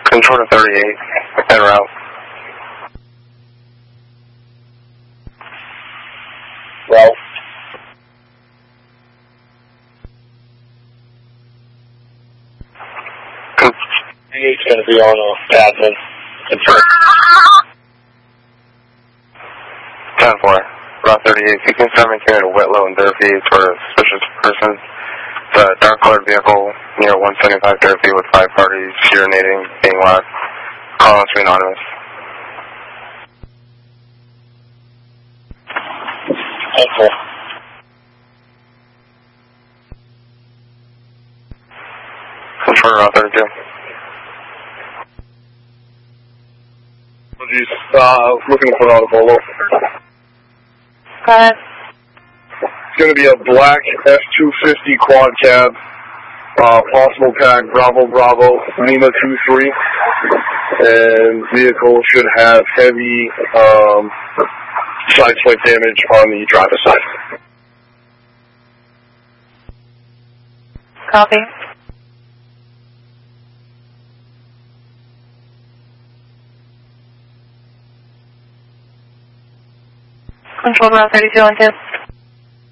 Control to 38, en route. Well, it's going to be on admin. Confirm. 10-4, Route 38. You can start maintaining a wet, low, and therapy for a suspicious person. It's a dark-colored vehicle near 175 therapy with 5 parties urinating, being locked. Call us to be anonymous. Okay. Confirm Route 32. Looking to put out a bolo. Go ahead. It's going to be a black F-250 quad cab, possible tag Bravo Bravo Lima 23, and vehicle should have heavy side swipe damage on the driver's side. Copy. Control Route 32 on 2.